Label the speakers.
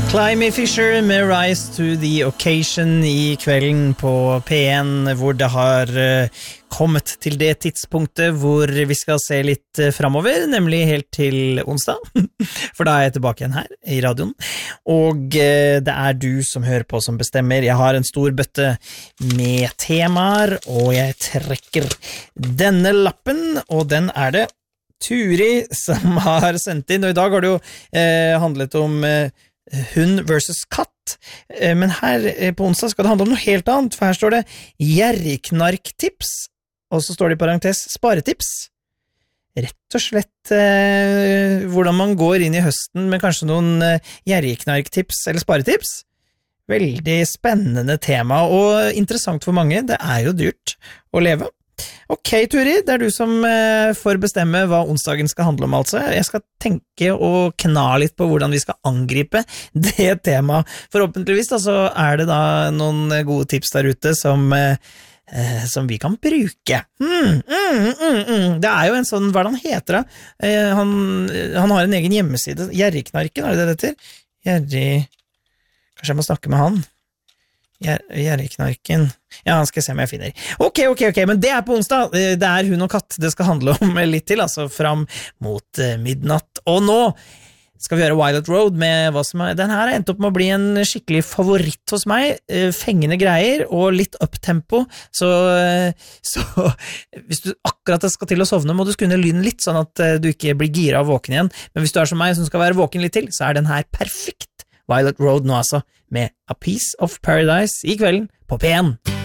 Speaker 1: Climby Fisher med Rise to the Occasion I kvelden på P1, hvor det har kommet til det tidspunktet hvor vi skal se litt fremover, nemlig helt til onsdag, for da jeg tilbake igjen her I radioen, og det du som hører på som bestemmer. Jeg har en stor bøtte med temaer, og jeg trekker denne lappen, og den det Turi som har sendt inn, og I dag har det jo handlet om hund versus katt, men her på onsdag skal det handle om noe helt annet, for her står det gjerrigknarktips, og så står det I parentes sparetips. Rett og slett hvordan man går inn I høsten med kanskje noen gjerrigknarktips eller sparetips. Veldig spennende tema, og interessant for mange. Det jo dyrt å leve. Ok, Turi, det du som får bestemme hva onsdagen skal handle om, altså. Jeg skal tenke og kna litt på hvordan vi skal angripe det temaet. Forhåpentligvis da, så det da noen gode tips der ute som vi kan bruke. Det jo en sånn, hva han heter da? Han har en egen hjemmeside, Gjerrigknarken, det det heter? Kanskje jeg må snakke med han? Gjerrigknarken. Ja, han skal se om jeg finner. Ok, men det på onsdag. Det hund og katt det skal handle om litt til, altså fram mot midnatt. Og nå skal vi gjøre Violet Road med hva som den her endt opp med å bli en skikkelig favoritt hos meg. Fengende greier og litt uptempo. Så hvis du akkurat skal til å sovne, må du skune lyden litt, sånn at du ikke blir gira og våken igjen. Men hvis du som meg som skal være våken litt til, så den her perfekt. Violet Road nå altså, med A Piece of Paradise I kvelden på P1.